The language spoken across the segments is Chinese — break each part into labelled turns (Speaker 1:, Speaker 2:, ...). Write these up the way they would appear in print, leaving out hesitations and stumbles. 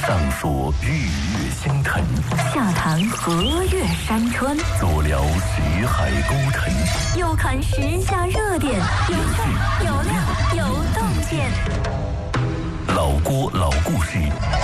Speaker 1: 上说日月星辰，
Speaker 2: 下谈河岳山川，
Speaker 1: 左聊识海沟沉，
Speaker 2: 右看时下热点，有趣有料有洞见。
Speaker 1: 老郭老故事。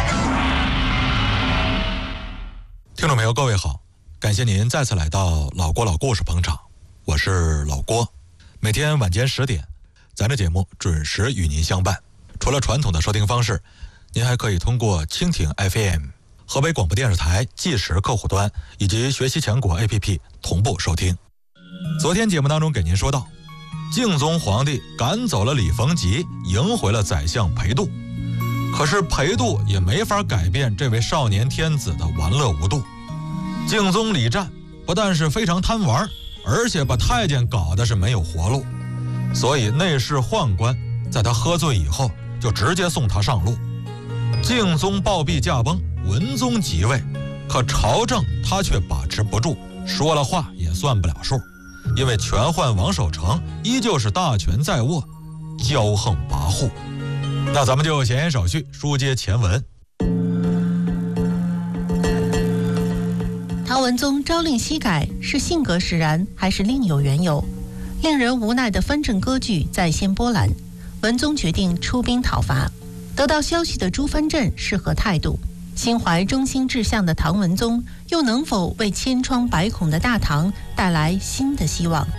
Speaker 3: 听众朋友各位好，感谢您再次来到老郭老故事捧场，我是老郭。每天晚间10点，咱这节目准时与您相伴。除了传统的收听方式，您还可以通过蜻蜓 FM、河北广播电视台即时客户端以及学习强国 APP 同步收听。昨天节目当中给您说到，敬宗皇帝赶走了李逢吉，迎回了宰相裴度。可是裴度也没法改变这位少年天子的玩乐无度。敬宗李湛不但是非常贪玩，而且把太监搞得是没有活路，所以内侍宦官在他喝醉以后就直接送他上路。敬宗暴毙驾崩，文宗即位，可朝政他却把持不住，说了话也算不了数，因为权宦王守成依旧是大权在握，骄横跋扈。那咱们就闲言少叙，书接前文。
Speaker 4: 唐文宗朝令夕改，是性格使然，还是另有缘由？令人无奈的藩镇割据再现波澜，文宗决定出兵讨伐。得到消息的诸藩镇是何态度？心怀中心志向的唐文宗又能否为千疮百孔的大唐带来新的希望？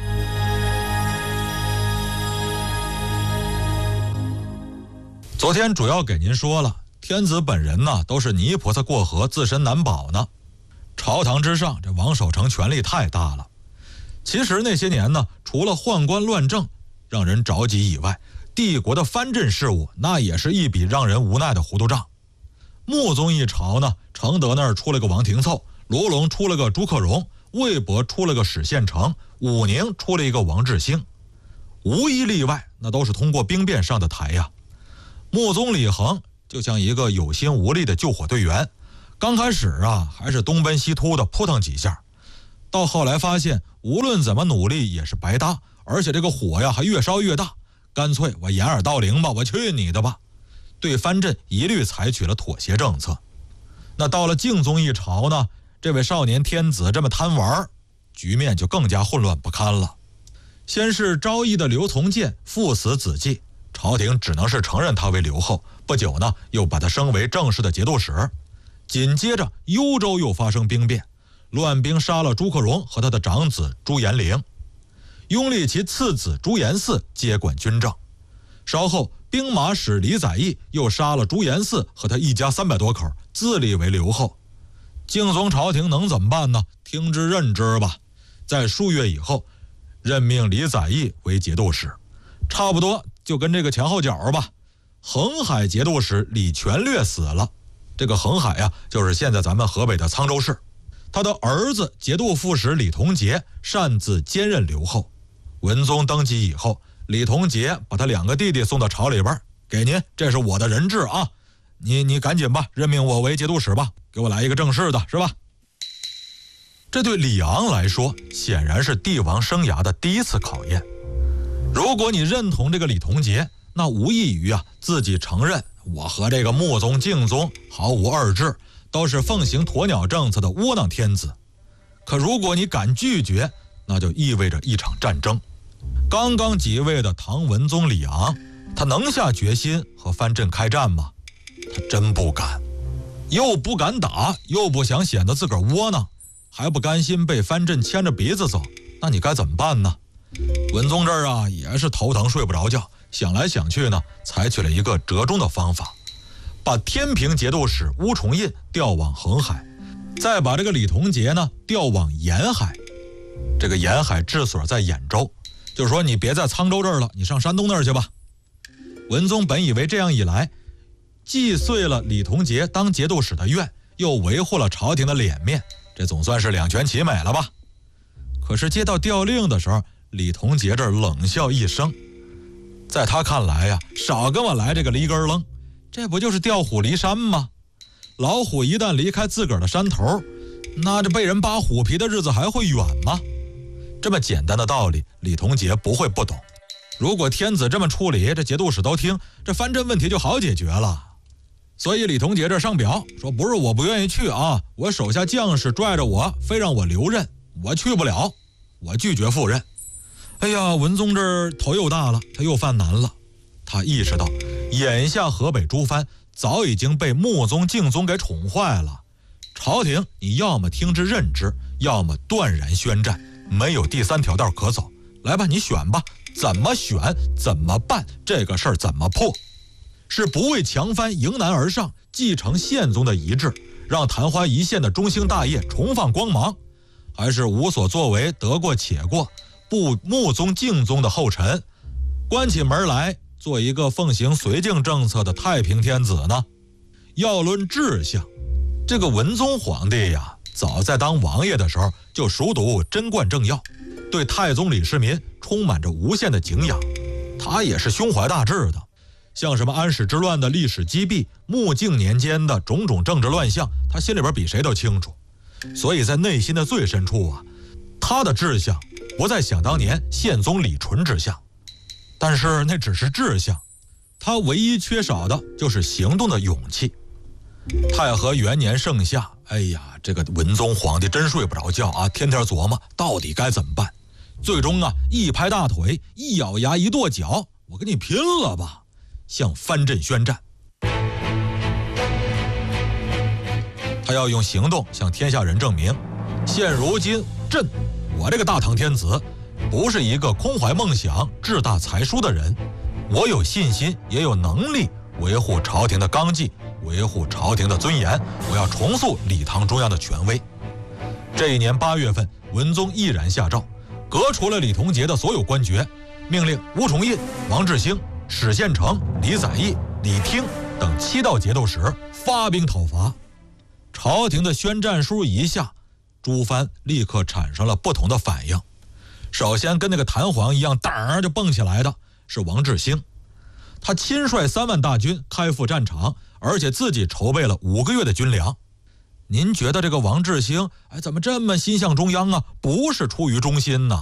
Speaker 3: 昨天主要给您说了，天子本人呢都是泥菩萨过河，自身难保呢。朝堂之上，这王守成权力太大了。其实那些年呢，除了宦官乱政让人着急以外，帝国的藩镇事务那也是一笔让人无奈的糊涂账。穆宗一朝呢，承德那儿出了个王廷凑，卢龙出了个朱克融，魏博出了个史宪成，武宁出了一个王志兴，无一例外，那都是通过兵变上的台呀。穆宗李恒就像一个有心无力的救火队员，刚开始啊还是东奔西突的扑腾几下，到后来发现无论怎么努力也是白搭，而且这个火呀还越烧越大，干脆我掩耳盗铃吧，我去你的吧，对藩镇一律采取了妥协政策。那到了敬宗一朝呢，这位少年天子这么贪玩，局面就更加混乱不堪了。先是昭义的刘从谏父死子继，朝廷只能是承认他为刘后，不久呢又把他升为正式的节度使。紧接着幽州又发生兵变，乱兵杀了朱克融和他的长子朱延龄，拥立其次子朱延嗣接管军政。稍后兵马使李载义又杀了朱延嗣和他一家300多口，自立为刘后。敬宗朝廷能怎么办呢？听之任之吧。在数月以后，任命李载义为节度使，差不多就跟这个前后脚吧。恒海节度使李全略死了，这个恒海啊，就是现在咱们河北的沧州市。他的儿子节度副使李同节擅自兼任刘后。文宗登基以后，李同节把他2个弟弟送到朝里边，给您，这是我的人质啊，你赶紧吧，任命我为节度使吧，给我来一个正式的，是吧？这对李昂来说显然是帝王生涯的第一次考验。如果你认同这个李同节，那无异于啊自己承认我和这个穆宗敬宗毫无二致，都是奉行鸵鸟政策的窝囊天子。可如果你敢拒绝，那就意味着一场战争。刚刚即位的唐文宗李昂，他能下决心和藩镇开战吗？他真不敢，又不敢打，又不想显得自个儿窝囊，还不甘心被藩镇牵着鼻子走，那你该怎么办呢？文宗这儿啊也是头疼睡不着觉，想来想去呢，采取了一个折中的方法，把天平节度使乌重印调往恒海，再把这个李同节呢调往沿海。这个沿海治所在兖州，就是说你别在沧州这儿了，你上山东那儿去吧。文宗本以为这样一来，既遂了李同节当节度使的愿，又维护了朝廷的脸面，这总算是两全其美了吧。可是接到调令的时候，李同节这儿冷笑一声，在他看来呀，少跟我来这个离根楞，这不就是调虎离山吗？老虎一旦离开自个儿的山头，那这被人扒虎皮的日子还会远吗？这么简单的道理，李同节不会不懂。如果天子这么处理，这节度使都听，这藩镇问题就好解决了。 所以李同杰这上表说，不是我不愿意去啊，我手下将士拽着我，非让我留任，我去不了，我拒绝赴任。哎呀，文宗这头又大了，他又犯难了。他意识到眼下河北诸藩早已经被穆宗、敬宗给宠坏了，朝廷你要么听之任之，要么断然宣战，没有第三条道可走。来吧，你选吧，怎么选，怎么办，这个事儿怎么破？是不畏强藩迎难而上，继承宪宗的遗志，让昙花一现的中兴大业重放光芒，还是无所作为，得过且过，步穆宗、敬宗的后尘，关起门来做一个奉行绥靖政策的太平天子呢？要论志向，这个文宗皇帝呀，早在当王爷的时候就熟读贞观政要，对太宗李世民充满着无限的敬仰。他也是胸怀大志的，像什么安史之乱的历史积弊，穆敬年间的种种政治乱象，他心里边比谁都清楚。所以在内心的最深处啊，他的志向不再想当年宪宗李纯之相，但是那只是志向，他唯一缺少的就是行动的勇气。太和元年盛夏，哎呀，这个文宗皇帝真睡不着觉啊，天天琢磨到底该怎么办。最终啊，一拍大腿，一咬牙，一跺脚，我跟你拼了吧，向藩镇宣战。他要用行动向天下人证明，现如今我这个大唐天子不是一个空怀梦想、志大才疏的人，我有信心也有能力维护朝廷的纲纪，维护朝廷的尊严，我要重塑李唐中央的权威。这一年8月份，文宗毅然下诏，革除了李同杰的所有官爵，命令吴崇胤、王志兴、史宪成、李载义、李听等7道节度使发兵讨伐。朝廷的宣战书一下，诸藩立刻产生了不同的反应。首先跟那个弹簧一样噔就蹦起来的是王志兴，他亲率3万大军开赴战场，而且自己筹备了5个月的军粮。您觉得这个王志兴怎么这么心向中央啊？不是出于忠心呢，